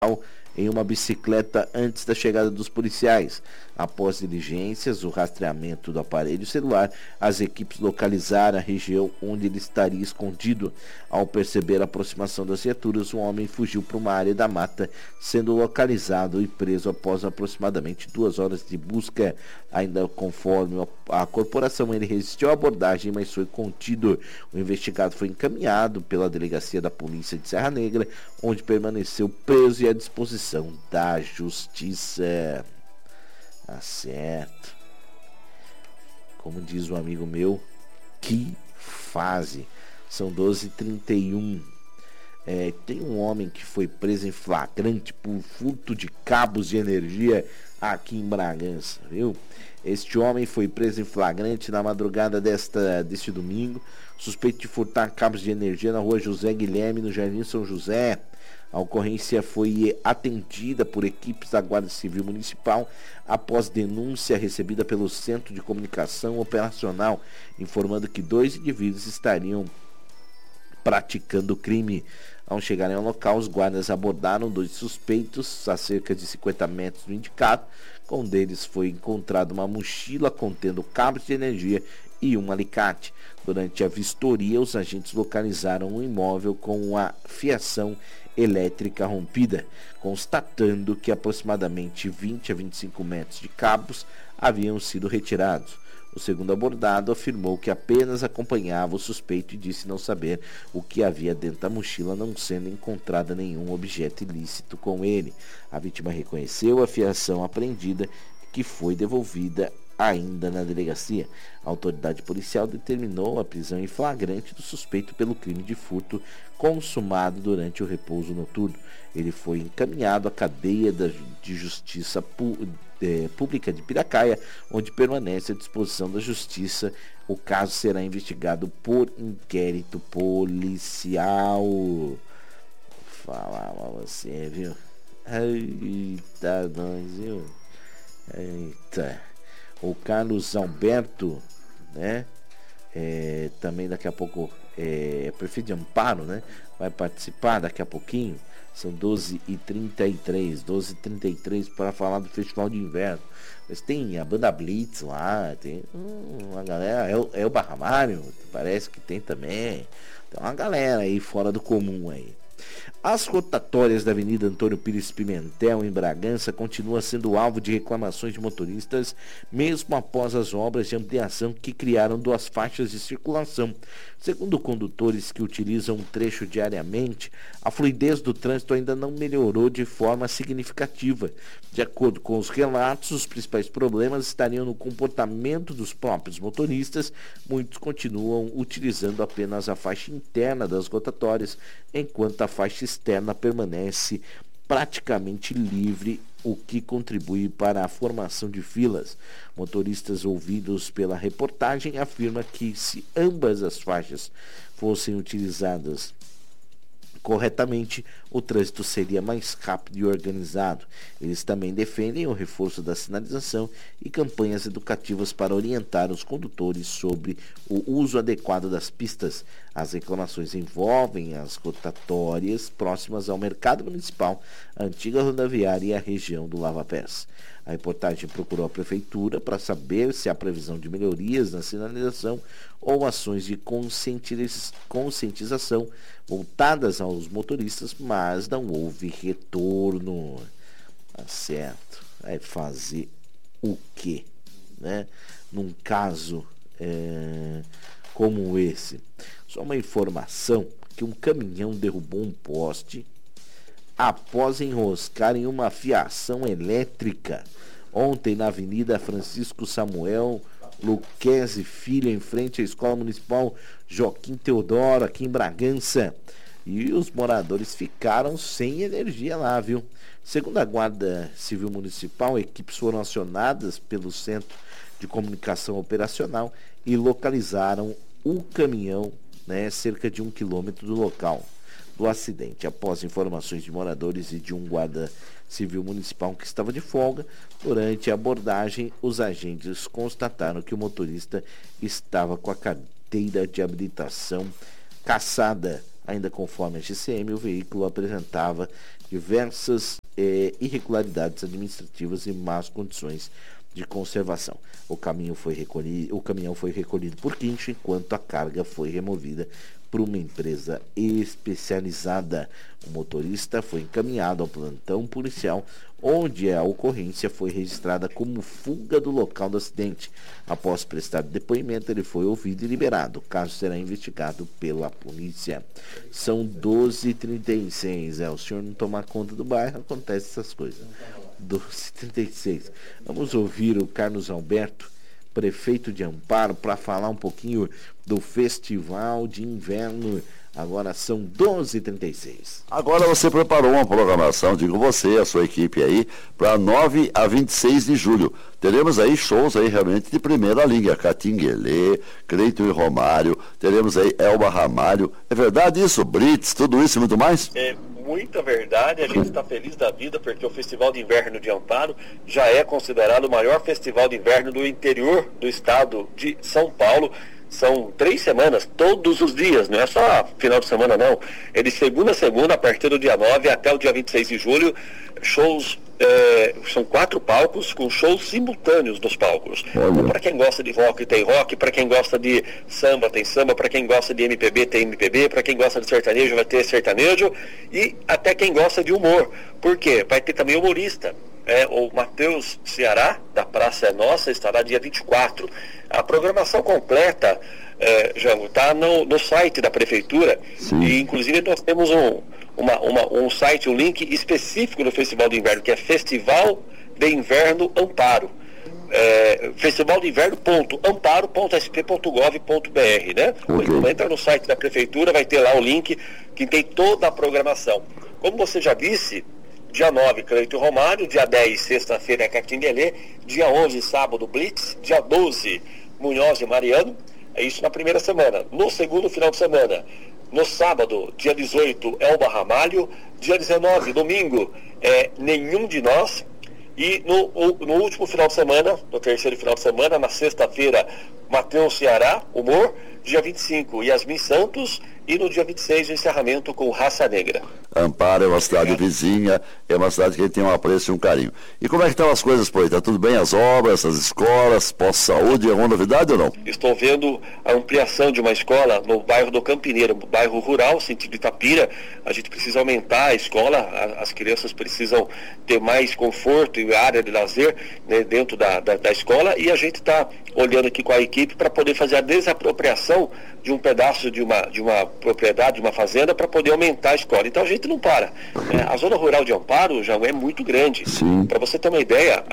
em uma bicicleta antes da chegada dos policiais. Após diligências, o rastreamento do aparelho celular, as equipes localizaram a região onde ele estaria escondido. Ao perceber a aproximação das viaturas, o homem fugiu para uma área da mata, sendo localizado e preso após aproximadamente 2 horas de busca. Ainda conforme a corporação, ele resistiu à abordagem, mas foi contido. O investigado foi encaminhado pela delegacia da polícia de Serra Negra, onde permaneceu preso e à disposição da justiça. Tá certo. Como diz um amigo meu, que fase. São 12h31. Tem um homem que foi preso em flagrante por furto de cabos de energia aqui em Bragança, viu? Este homem foi preso em flagrante na madrugada deste domingo, suspeito de furtar cabos de energia na rua José Guilherme, no Jardim São José. A ocorrência foi atendida por equipes da Guarda Civil Municipal após denúncia recebida pelo Centro de Comunicação Operacional, informando que 2 indivíduos estariam praticando o crime. Ao chegarem ao local, os guardas abordaram 2 suspeitos a cerca de 50 metros do indicado. Com um deles foi encontrada uma mochila contendo cabos de energia e um alicate. Durante a vistoria, os agentes localizaram um imóvel com a fiação elétrica rompida, constatando que aproximadamente 20 a 25 metros de cabos haviam sido retirados. O segundo abordado afirmou que apenas acompanhava o suspeito e disse não saber o que havia dentro da mochila, não sendo encontrada nenhum objeto ilícito com ele. A vítima reconheceu a fiação apreendida, que foi devolvida ainda na delegacia. A autoridade policial determinou a prisão em flagrante do suspeito pelo crime de furto consumado durante o repouso noturno. Ele foi encaminhado à cadeia de justiça pública de Piracaia, onde permanece à disposição da justiça. O caso será investigado por inquérito policial. Vou falar pra você, viu? Eita, nós, viu? Eita. O Carlos Alberto, né? Também daqui a pouco prefeito de Amparo, né? Vai participar daqui a pouquinho. São 12h33 para falar do Festival de Inverno. Mas tem a banda Blitz lá, tem uma galera, é o Barramário, parece que tem também. Tem uma galera aí fora do comum aí. As rotatórias da Avenida Antônio Pires Pimentel, em Bragança, continuam sendo alvo de reclamações de motoristas, mesmo após as obras de ampliação que criaram 2 faixas de circulação. Segundo condutores que utilizam o trecho diariamente, a fluidez do trânsito ainda não melhorou de forma significativa. De acordo com os relatos, os principais problemas estariam no comportamento dos próprios motoristas. Muitos continuam utilizando apenas a faixa interna das rotatórias, enquanto a faixa externa permanece praticamente livre, o que contribui para a formação de filas. Motoristas ouvidos pela reportagem afirmam que se ambas as faixas fossem utilizadas corretamente, o trânsito seria mais rápido e organizado. Eles também defendem o reforço da sinalização e campanhas educativas para orientar os condutores sobre o uso adequado das pistas. As reclamações envolvem as rotatórias próximas ao mercado municipal, a antiga rodoviária e a região do Lava Pés. A reportagem procurou a prefeitura para saber se há previsão de melhorias na sinalização ou ações de conscientização voltadas aos motoristas, mas não houve retorno. Tá certo. Vai fazer o quê, né? Num caso como esse. Só uma informação que um caminhão derrubou um poste após enroscar em uma fiação elétrica ontem na Avenida Francisco Samuel Luquezzi Filho, em frente à Escola Municipal Joaquim Teodoro, aqui em Bragança. E os moradores ficaram sem energia lá, viu? Segundo a Guarda Civil Municipal, equipes foram acionadas pelo Centro de Comunicação Operacional e localizaram o caminhão, né, cerca de 1 quilômetro do local do acidente. Após informações de moradores e de um guarda civil municipal que estava de folga, durante a abordagem, os agentes constataram que o motorista estava com a carteira de habilitação cassada. Ainda conforme a GCM, o veículo apresentava diversas irregularidades administrativas e más condições de conservação. O caminhão foi recolhido por guincho, enquanto a carga foi removida por uma empresa especializada. O motorista foi encaminhado ao plantão policial, onde a ocorrência foi registrada como fuga do local do acidente. Após prestar depoimento, ele foi ouvido e liberado. O caso será investigado pela polícia. São 12h36. O senhor não tomar conta do bairro, acontece essas coisas. 12h36. Vamos ouvir o Carlos Alberto, prefeito de Amparo, para falar um pouquinho do Festival de Inverno. Agora são 12h36. Agora você preparou uma programação, digo você, a sua equipe aí, para 9 a 26 de julho. Teremos aí shows aí realmente de primeira linha, Catinguelê, Cleiton e Romário, teremos aí Elba Ramalho. É verdade isso? Brits, tudo isso e muito mais? É muita verdade, a gente está feliz da vida porque o Festival de Inverno de Amparo já é considerado o maior festival de inverno do interior do estado de São Paulo. São 3 semanas, todos os dias, não é só final de semana não. É de segunda a segunda, a partir do dia 9 até o dia 26 de julho, shows, são 4 palcos com shows simultâneos nos palcos. Então, para quem gosta de rock, tem rock, para quem gosta de samba, tem samba, para quem gosta de MPB, tem MPB, para quem gosta de sertanejo, vai ter sertanejo, e até quem gosta de humor. Por quê? Vai ter também humorista. O Matheus Ceará, da Praça é Nossa, estará dia 24. A programação completa, Jango, está no site da Prefeitura. Sim. E inclusive nós temos um site, um link específico do Festival de Inverno, que é Festival de Inverno Amparo. festivaldeinverno.amparo.sp.gov.br, né? Okay. Entra no site da Prefeitura, vai ter lá o link que tem toda a programação. Como você já disse, dia 9, Cleiton e Romário, dia 10, sexta-feira, é Catinguelê, dia 11, sábado, Blitz, dia 12, Munhoz e Mariano, é isso na primeira semana. No segundo final de semana, no sábado, dia 18, Elba Ramalho, dia 19, domingo, Nenhum de Nós, e no último final de semana, no terceiro final de semana, na sexta-feira, Matheus Ceará, Humor, dia 25, Yasmin Santos, e no dia 26 o encerramento com Raça Negra. Amparo é uma cidade vizinha, é uma cidade que tem um apreço e um carinho. E como é que estão as coisas por aí? Está tudo bem? As obras, as escolas, pós-saúde, alguma novidade ou não? Estou vendo a ampliação de uma escola no bairro do Campineiro, bairro rural, sentido Itapira. A gente precisa aumentar a escola, as crianças precisam ter mais conforto e área de lazer, né, dentro da escola, e a gente está olhando aqui com a equipe para poder fazer a desapropriação de um pedaço de uma propriedade, de uma fazenda, para poder aumentar a escola. Então a gente não para. A zona rural de Amparo já é muito grande. Para você ter uma ideia,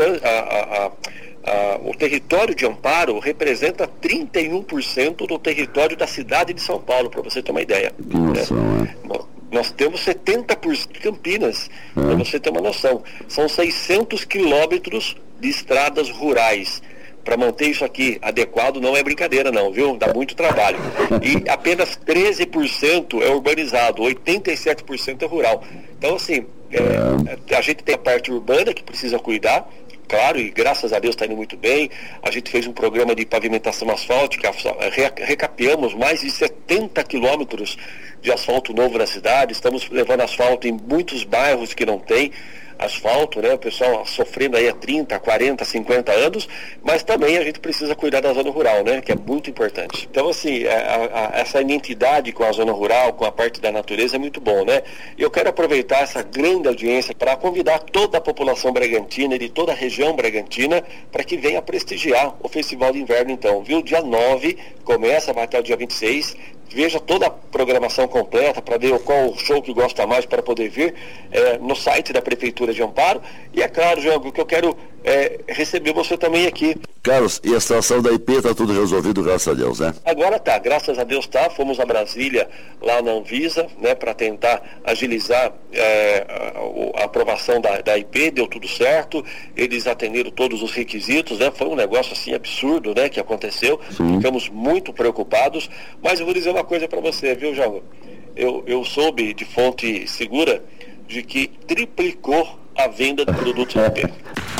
o território de Amparo representa 31% do território da cidade de São Paulo, para você ter uma ideia. Nós temos 70% de Campinas, para você ter uma noção. São 600 quilômetros de estradas rurais. Para manter isso aqui adequado não é brincadeira não, viu? Dá muito trabalho. E apenas 13% é urbanizado, 87% é rural. Então, assim, a gente tem a parte urbana que precisa cuidar, claro, e graças a Deus está indo muito bem. A gente fez um programa de pavimentação asfáltica, recapeamos mais de 70 quilômetros de asfalto novo na cidade, estamos levando asfalto em muitos bairros que não tem asfalto, né? O pessoal sofrendo aí há 30, 40, 50 anos, mas também a gente precisa cuidar da zona rural, né? Que é muito importante. Então, assim, essa identidade com a zona rural, com a parte da natureza é muito bom, né? Eu quero aproveitar essa grande audiência para convidar toda a população bragantina e de toda a região bragantina para que venha prestigiar o Festival de Inverno, então, viu? Dia 9, começa, vai até o dia 26, veja toda a programação completa para ver qual o show que gosta mais para poder vir no site da Prefeitura de Amparo. E é claro, Jango, que eu quero receber você também aqui. Carlos, e a situação da IP está tudo resolvido, graças a Deus, né? Agora tá, graças a Deus tá. Fomos a Brasília, lá na Anvisa, né, para tentar agilizar a aprovação da IP, deu tudo certo, eles atenderam todos os requisitos, né? Foi um negócio assim absurdo, né, que aconteceu. Sim. Ficamos muito preocupados, mas eu vou dizer uma coisa para você, viu, Jango? Eu soube de fonte segura de que triplicou a venda de produtos IP.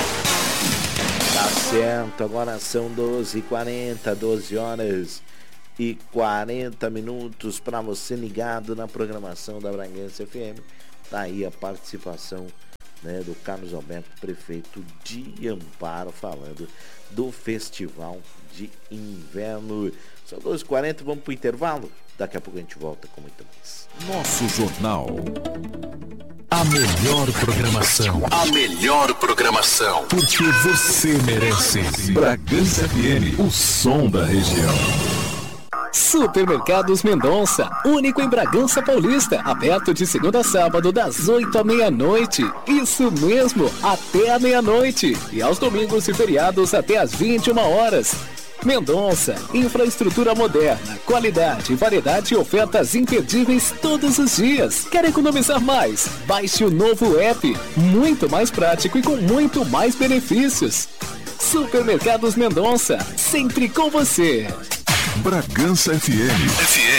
Tá certo, agora são 12h40, 12 horas 9h40 para você ligado na programação da Bragança FM. Tá aí a participação, né, do Carlos Alberto, prefeito de Amparo, falando do Festival de Inverno. São 12h40, vamos pro intervalo. Daqui a pouco a gente volta com muito mais. Nosso Jornal. A melhor programação. A melhor programação. Porque você merece. Bragança FM, o som da região. Supermercados Mendonça, único em Bragança Paulista, aberto de segunda a sábado das 8 à meia-noite. Isso mesmo, até a meia-noite. E aos domingos e feriados até às 21 horas. Mendonça, infraestrutura moderna, qualidade, variedade e ofertas imperdíveis todos os dias. Quer economizar mais? Baixe o novo app, muito mais prático e com muito mais benefícios. Supermercados Mendonça, sempre com você. Bragança FM.